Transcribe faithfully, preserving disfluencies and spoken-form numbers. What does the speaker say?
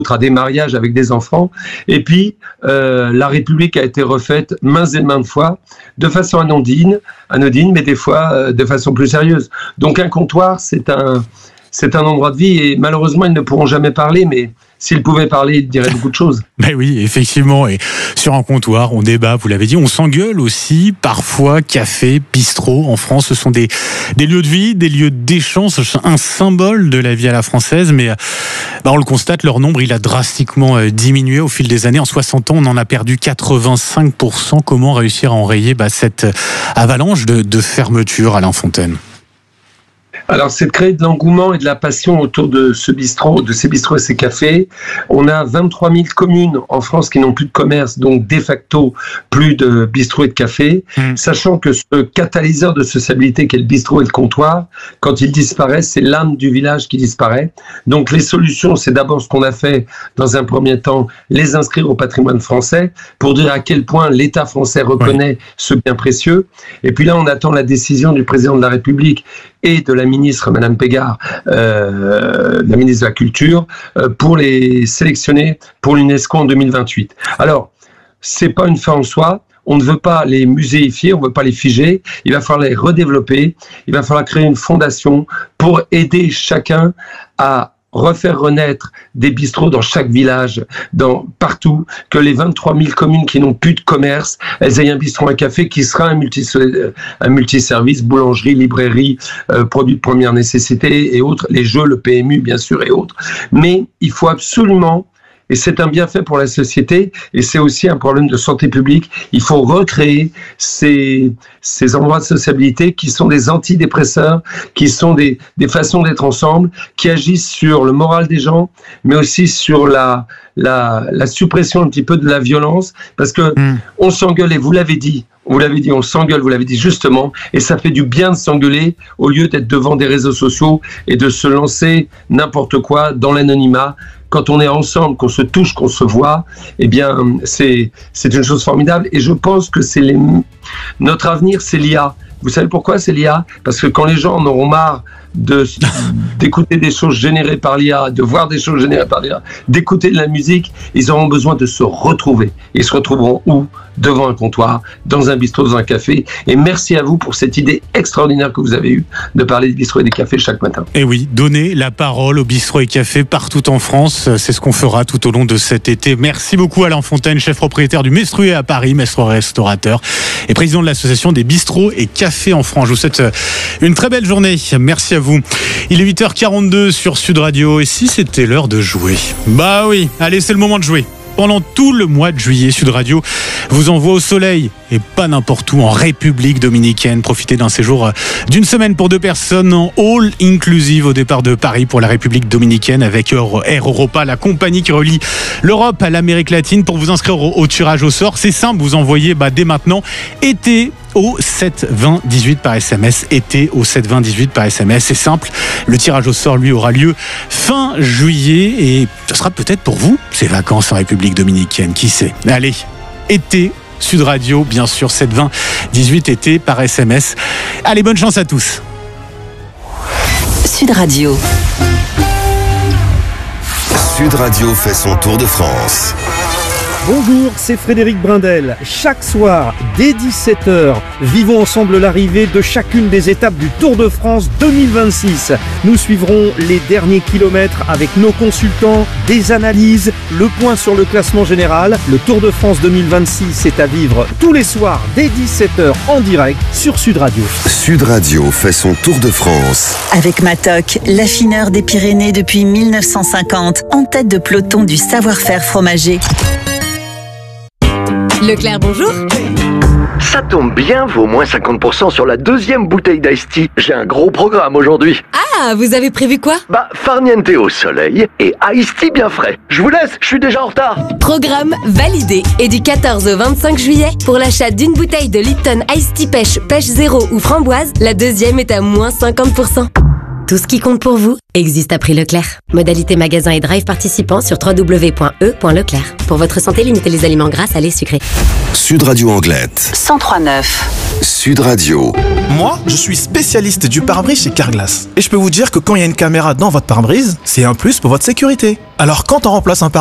à des mariages avec des enfants. Et puis, euh, la République a été refaite maintes et maintes fois, de façon anodine, anodine mais des fois euh, de façon plus sérieuse. Donc un comptoir, c'est un, c'est un endroit de vie, et malheureusement, ils ne pourront jamais parler, mais s'ils pouvaient parler, ils diraient beaucoup de choses. Ben oui, effectivement. Et sur un comptoir, on débat, vous l'avez dit, on s'engueule aussi. Parfois, café, bistrot, en France, ce sont des, des lieux de vie, des lieux d'échange, un symbole de la vie à la française. Mais ben on le constate, leur nombre, il a drastiquement diminué au fil des années. En soixante ans, on en a perdu quatre-vingt-cinq pour cent. Comment réussir à enrayer ben, cette avalanche de, de fermeture, Alain Fontaine ? Alors, c'est de créer de l'engouement et de la passion autour de ce bistrot, de ces bistrots et ces cafés. On a vingt-trois mille communes en France qui n'ont plus de commerce, donc de facto plus de bistrots et de cafés, mmh. sachant que ce catalyseur de sociabilité qu'est le bistrot et le comptoir, quand il disparaît, c'est l'âme du village qui disparaît. Donc, les solutions, c'est d'abord ce qu'on a fait dans un premier temps, les inscrire au patrimoine français pour dire à quel point l'État français reconnaît ouais. ce bien précieux. Et puis là, on attend la décision du président de la République et de la ministre, Madame Pégard, euh, la ministre de la Culture, euh, pour les sélectionner pour l'UNESCO en deux mille vingt-huit. Alors, c'est pas une fin en soi. On ne veut pas les muséifier, on ne veut pas les figer. Il va falloir les redévelopper. Il va falloir créer une fondation pour aider chacun à refaire renaître des bistrots dans chaque village, dans partout, que les vingt-trois mille communes qui n'ont plus de commerce, elles aient un bistrot, un café qui sera un, multi, un multiservice, boulangerie, librairie, euh, produits de première nécessité et autres, les jeux, le P M U bien sûr et autres. Mais il faut absolument, et c'est un bienfait pour la société, et c'est aussi un problème de santé publique, il faut recréer ces, ces endroits de sociabilité qui sont des antidépresseurs, qui sont des, des façons d'être ensemble, qui agissent sur le moral des gens, mais aussi sur la, la, la suppression un petit peu de la violence, parce que mmh. on s'engueule, et vous l'avez dit, vous l'avez dit, on s'engueule, vous l'avez dit justement, et ça fait du bien de s'engueuler au lieu d'être devant des réseaux sociaux et de se lancer n'importe quoi dans l'anonymat. Quand on est ensemble, qu'on se touche, qu'on se voit, eh bien, c'est, c'est une chose formidable. Et je pense que c'est les, notre avenir, c'est l'I A. Vous savez pourquoi c'est l'I A ? Parce que quand les gens en auront marre de, d'écouter des choses générées par l'I A, de voir des choses générées par l'I A, d'écouter de la musique, ils auront besoin de se retrouver. Ils se retrouveront où ? Devant un comptoir, dans un bistrot, dans un café. Et merci à vous pour cette idée extraordinaire que vous avez eue de parler de bistrot et des cafés chaque matin. Et oui, donner la parole aux bistrots et cafés partout en France, c'est ce qu'on fera tout au long de cet été. Merci beaucoup Alain Fontaine, chef propriétaire du Mestruet à Paris, maître restaurateur et président de l'association des bistrots et cafés en France. Je vous souhaite une très belle journée. Merci à vous. Il est huit heures quarante-deux sur Sud Radio. Et si c'était l'heure de jouer ? Bah oui, allez, c'est le moment de jouer. Pendant tout le mois de juillet, Sud Radio vous envoie au soleil, et pas n'importe où, en République dominicaine. Profitez d'un séjour d'une semaine pour deux personnes en all inclusive au départ de Paris pour la République dominicaine avec Air Europa, la compagnie qui relie l'Europe à l'Amérique latine. Pour vous inscrire au, au tirage au sort, c'est simple, vous envoyez bah, dès maintenant été au sept vingt dix-huit par S M S, été au sept vingt dix-huit par S M S. C'est simple, le tirage au sort lui aura lieu fin juillet et ce sera peut-être pour vous ces vacances en République dominicaine, qui sait. Allez, été Sud Radio, bien sûr, sept vingt dix-huit été par S M S. Allez, bonne chance à tous. Sud Radio. Sud Radio fait son tour de France. Bonjour, c'est Frédéric Brindel. Chaque soir, dès dix-sept heures, vivons ensemble l'arrivée de chacune des étapes du Tour de France deux mille vingt-six. Nous suivrons les derniers kilomètres avec nos consultants, des analyses, le point sur le classement général. Le Tour de France deux mille vingt-six est à vivre tous les soirs dès dix-sept heures en direct sur Sud Radio. Sud Radio fait son Tour de France. Avec Matok, l'affineur des Pyrénées depuis mille neuf cent cinquante, en tête de peloton du savoir-faire fromager. Leclerc, bonjour. Ça tombe bien, vaut moins cinquante pour cent sur la deuxième bouteille d'Ice Tea. J'ai un gros programme aujourd'hui. Ah, vous avez prévu quoi ? Bah, farniente au soleil et Ice Tea bien frais. Je vous laisse, je suis déjà en retard. Programme validé. Et du quatorze au vingt-cinq juillet, pour l'achat d'une bouteille de Lipton Ice Tea Pêche, Pêche Zéro ou Framboise, la deuxième est à moins cinquante pour cent. Tout ce qui compte pour vous existe à prix Leclerc. Modalité magasin et drive participants sur w w w point e point leclerc. Pour votre santé, limitez les aliments gras, salés, sucrés. Sud Radio Anglette. cent trois neuf. Sud Radio. Moi, je suis spécialiste du pare-brise chez Carglass. Et je peux vous dire que quand il y a une caméra dans votre pare-brise, c'est un plus pour votre sécurité. Alors quand on remplace un pare